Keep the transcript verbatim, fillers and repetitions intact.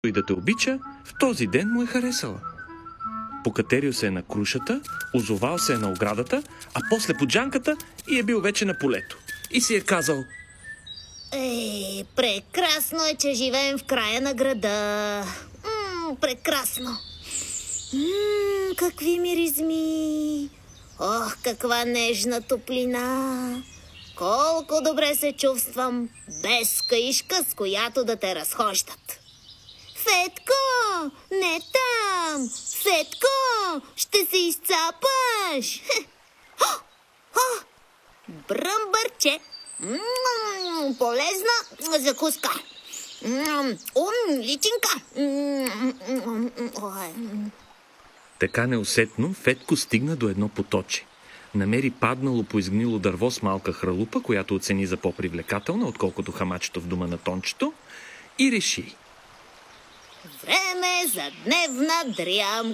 и да те обича, в този ден му е харесала. Покатерил се е на крушата, озовал се е на оградата, а после по джанката и е бил вече на полето. И си е казал: Ей, прекрасно е, че живеем в края на града. М, прекрасно. М, какви миризми. Ох, каква нежна топлина. Колко добре се чувствам без каишка, с която да те разхождат. Фетко, не там! Фетко, ще се изцапаш! О, о, бръмбърче! М-м, полезна закуска! М-м, ум, личинка! М-м, ой. Така неусетно Фетко стигна до едно поточе. Намери паднало по изгнило дърво с малка хралупа, която оцени за по-привлекателна, отколкото хамачето в дома на Тончето, и реши: Време за дневна дрямка.